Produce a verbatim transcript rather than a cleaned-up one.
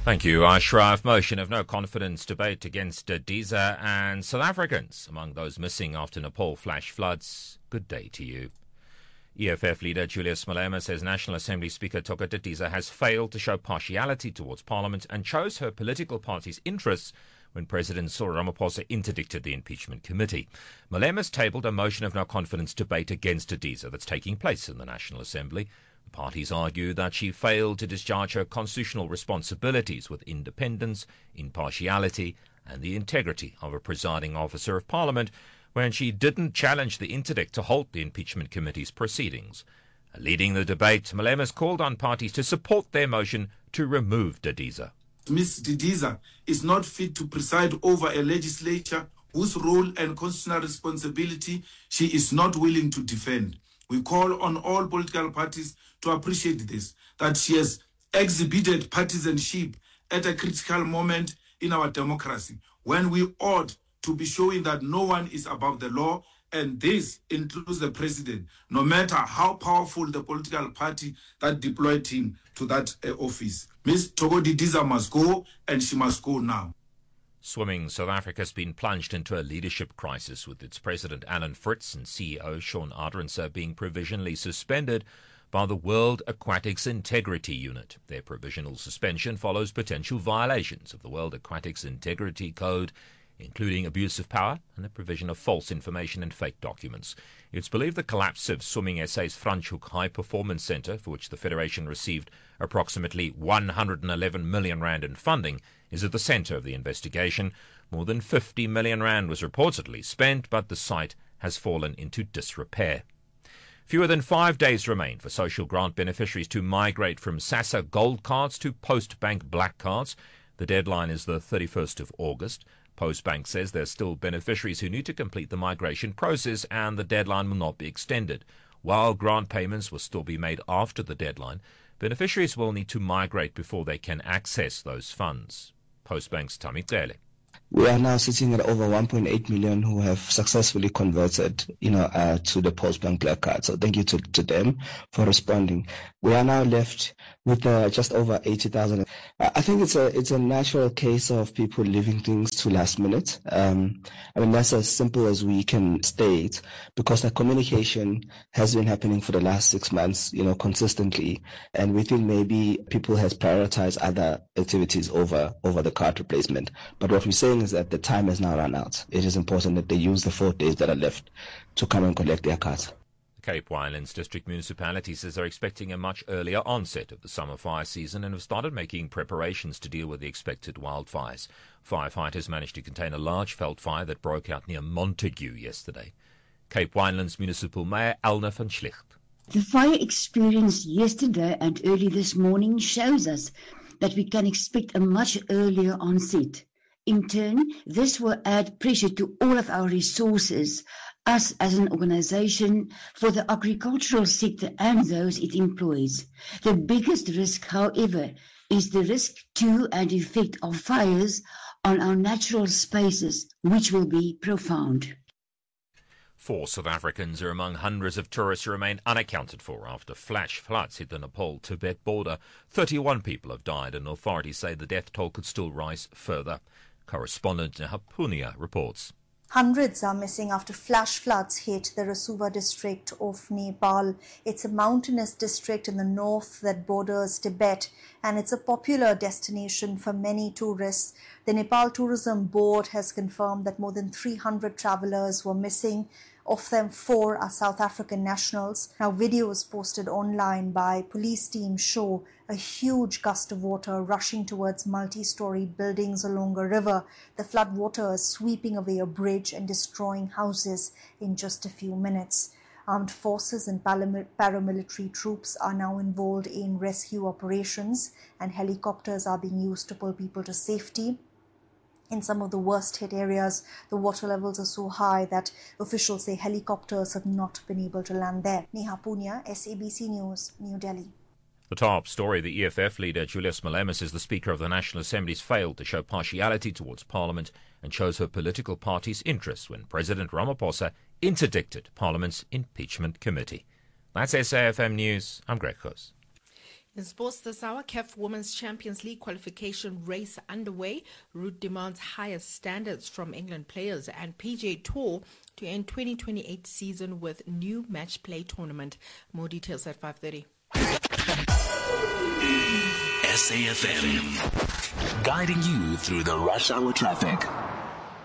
Thank you, Ashraf. Motion of no confidence debate against Diza and South Africans among those missing after Nepal flash floods. Good day to you. E F F leader Julius Malema says National Assembly Speaker Thoko Didiza has failed to show partiality towards Parliament and chose her political party's interests when President Cyril Ramaphosa interdicted the impeachment committee. Malema's tabled a motion of no confidence debate against Didiza that's taking place in the National Assembly. The parties argue that she failed to discharge her constitutional responsibilities with independence, impartiality and the integrity of a presiding officer of Parliament when she didn't challenge the interdict to halt the impeachment committee's proceedings. Leading the debate, Malema's called on parties to support their motion to remove Didiza. Miz Didiza is not fit to preside over a legislature whose role and constitutional responsibility she is not willing to defend. We call on all political parties to appreciate this, that she has exhibited partisanship at a critical moment in our democracy, when we ought to be showing that no one is above the law, and this includes the president, no matter how powerful the political party that deployed him to that uh, office. Miz Thoko Didiza must go, and she must go now. Swimming South Africa has been plunged into a leadership crisis, with its president Alan Fritz and C E O Shaun Adreense being provisionally suspended by the World Aquatics Integrity Unit. Their provisional suspension follows potential violations of the World Aquatics Integrity Code, including abuse of power and the provision of false information and fake documents. It's believed the collapse of Swimming S A's Franschhoek High Performance Centre, for which the Federation received approximately one hundred eleven million rand in funding, is at the centre of the investigation. More than fifty million rand was reportedly spent, but the site has fallen into disrepair. Fewer than five days remain for social grant beneficiaries to migrate from SASSA Gold cards to Postbank Black cards. The deadline is the thirty-first of August. Postbank says there are still beneficiaries who need to complete the migration process and the deadline will not be extended. While grant payments will still be made after the deadline, beneficiaries will need to migrate before they can access those funds. Postbank's Tammy Cele. We are now sitting at over one point eight million who have successfully converted, you know, uh, to the Postbank Black Card. So thank you to, to them for responding. We are now left with uh, just over eighty thousand. I think it's a it's a natural case of people leaving things to last minute. Um, I mean, that's as simple as we can state, because the communication has been happening for the last six months, you know, consistently, and we think maybe people has prioritized other activities over over the card replacement. But what we're saying is that the time has now run out. It is important that they use the four days that are left to come and collect their cards. Cape Winelands District Municipality says they're expecting a much earlier onset of the summer fire season and have started making preparations to deal with the expected wildfires. Firefighters managed to contain a large veld fire that broke out near Montague yesterday. Cape Winelands Municipal Mayor Elna van Schlicht. The fire experienced yesterday and early this morning shows us that we can expect a much earlier onset. In turn, this will add pressure to all of our resources, us as an organization, for the agricultural sector and those it employs. The biggest risk, however, is the risk to and effect of fires on our natural spaces, which will be profound. Four South Africans are among hundreds of tourists who remain unaccounted for after flash floods hit the Nepal-Tibet border. thirty-one people have died, and authorities say the death toll could still rise further. Correspondent Nehapunia reports. Hundreds are missing after flash floods hit the Rasuva district of Nepal. It's a mountainous district in the north that borders Tibet, and it's a popular destination for many tourists. The Nepal Tourism Board has confirmed that more than three hundred travelers were missing. Of them, four are South African nationals. Now, videos posted online by police teams show a huge gust of water rushing towards multi-story buildings along a river. The flood water is sweeping away a bridge and destroying houses in just a few minutes. Armed forces and paramilitary troops are now involved in rescue operations, and helicopters are being used to pull people to safety. In some of the worst hit areas, the water levels are so high that officials say helicopters have not been able to land there. Neha Punia, S A B C News, New Delhi. The top story, the E F F leader Julius Malema says the Speaker of the National Assembly has failed to show partiality towards Parliament and chose her political party's interests when President Ramaphosa interdicted Parliament's impeachment committee. That's S A F M News. I'm Greg Coase. In sports this hour, C A F Women's Champions League qualification race underway. Root demands higher standards from England players, and P G A Tour to end twenty twenty-eight season with new match play tournament. More details at five thirty. S A F M, guiding you through the rush hour traffic.